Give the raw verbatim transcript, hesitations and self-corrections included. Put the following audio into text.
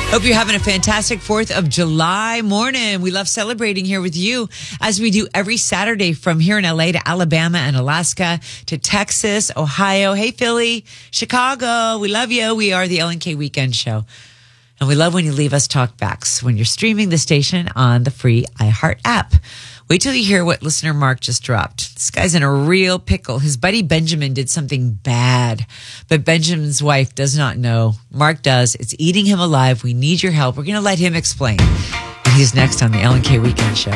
Hope you're having a fantastic fourth of July morning. We love celebrating here with you as we do every Saturday from here in L A to Alabama and Alaska to Texas, Ohio. Hey, Philly, Chicago. We love you. We are the L N K Weekend Show. And we love when you leave us talkbacks when you're streaming the station on the free iHeart app. Wait till you hear what listener Mark just dropped. This guy's in a real pickle. His buddy Benjamin did something bad, but Benjamin's wife does not know. Mark does. It's eating him alive. We need your help. We're going to let him explain. And he's next on the L N K Weekend Show.